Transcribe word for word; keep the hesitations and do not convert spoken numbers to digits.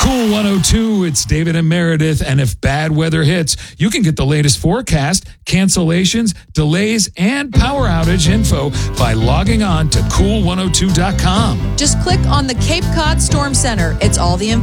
Cool one oh two, it's David and Meredith, and if bad weather hits, you can get the latest forecast, cancellations, delays, and power outage info by logging on to cool one oh two dot com. Just click on the Cape Cod Storm Center. It's all the information